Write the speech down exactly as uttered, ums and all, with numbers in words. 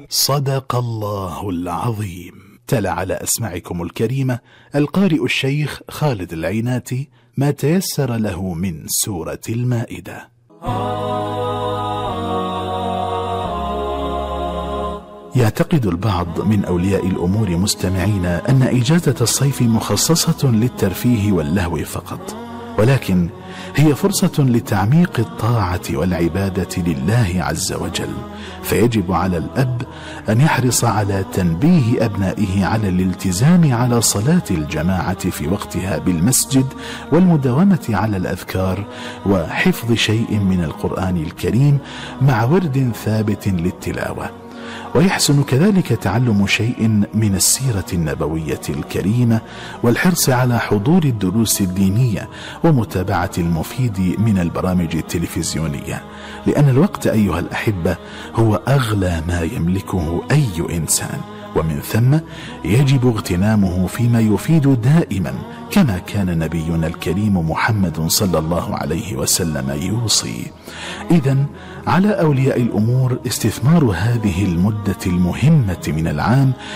صدق الله العظيم. تلا على أسماعكم الكريمة القارئ الشيخ خالد العيناتي ما تيسر له من سورة المائدة. يعتقد البعض من أولياء الأمور مستمعين أن إجازة الصيف مخصصة للترفيه واللهو فقط، ولكن هي فرصة لتعميق الطاعة والعبادة لله عز وجل، فيجب على الأب أن يحرص على تنبيه أبنائه على الالتزام على صلاة الجماعة في وقتها بالمسجد، والمداومة على الأذكار، وحفظ شيء من القرآن الكريم مع ورد ثابت للتلاوة. ويحسن كذلك تعلم شيء من السيرة النبوية الكريمة، والحرص على حضور الدروس الدينية ومتابعة المفيد من البرامج التلفزيونية، لأن الوقت أيها الأحبة هو أغلى ما يملكه أي إنسان، ومن ثم يجب اغتنامه فيما يفيد دائما، كما كان نبينا الكريم محمد صلى الله عليه وسلم يوصي. إذن على أولياء الأمور استثمار هذه المدة المهمة من العام